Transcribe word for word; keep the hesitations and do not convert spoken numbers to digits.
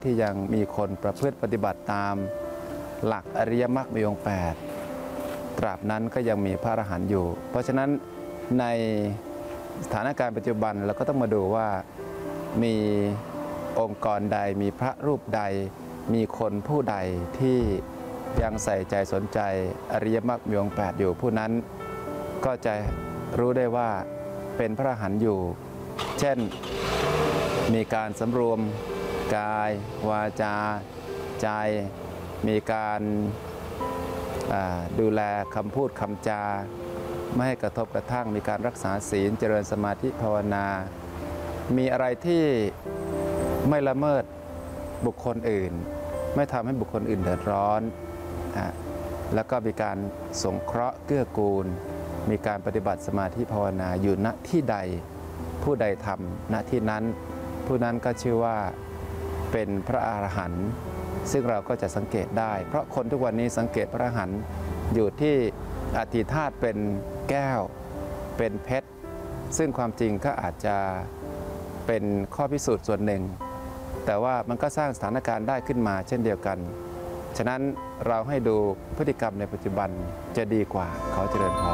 ที่ยังมีคนประพฤติปฏิบัติตามหลักอริยมรรคมีองค์แปดตราบนั้นก็ยังมีพระอรหันต์อยู่เพราะฉะนั้นในสถานการณ์ปัจจุบันเราก็ต้องมาดูว่ามีองค์กรใดมีพระรูปใดมีคนผู้ใดที่ยังใส่ใจสนใจอริยมรรคมีองค์แปดอยู่ผู้นั้นก็จะรู้ได้ว่าเป็นพระอรหันต์อยู่เช่นมีการสำรวมกายวาจาใจมีการดูแลคำพูดคำจาไม่ให้กระทบกระทั่งมีการรักษาศีลเจริญสมาธิภาวนามีอะไรที่ไม่ละเมิดบุคคลอื่นไม่ทำให้บุคคลอื่นเดือดร้อนแล้วก็มีการสงเคราะห์เกื้อกูลมีการปฏิบัติสมาธิภาวนาอยู่ณที่ใดผู้ใดทำณที่นั้นผู้นั้นก็ชื่อว่าเป็นพระอรหันต์ซึ่งเราก็จะสังเกตได้เพราะคนทุกวันนี้สังเกตพระอรหันต์อยู่ที่อธิธาตุเป็นแก้วเป็นเพชรซึ่งความจริงก็อาจจะเป็นข้อพิสูจน์ส่วนหนึ่งแต่ว่ามันก็สร้างสถานการณ์ได้ขึ้นมาเช่นเดียวกันฉะนั้นเราให้ดูพฤติกรรมในปัจจุบันจะดีกว่าเขาเจริญพร